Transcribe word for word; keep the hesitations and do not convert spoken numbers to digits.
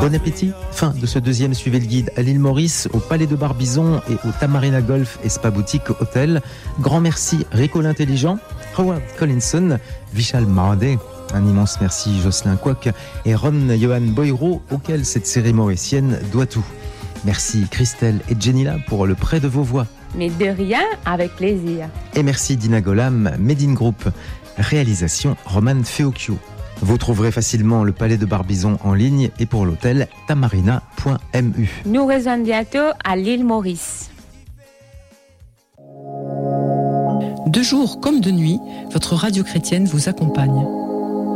Bon appétit. Fin de ce deuxième Suivez le guide à l'île Maurice, au Palais de Barbizon et au Tamarina Golf et Spa Boutique Hôtel. Grand merci Rico l'intelligent, Howard Collinson, Vishal Maradé. Un immense merci Jocelyn Quoc et Ron Johan Boyro, auquel cette série mauricienne doit tout. Merci Christelle et Jenila pour le prêt de vos voix. Mais de rien, avec plaisir. Et merci Dina Golam, Medine Group. Réalisation Roman Feocchio. Vous trouverez facilement le Palais de Barbizon en ligne et pour l'hôtel tamarina point m u. Nous rejoignons bientôt à l'île Maurice. De jour comme de nuit, votre radio chrétienne vous accompagne.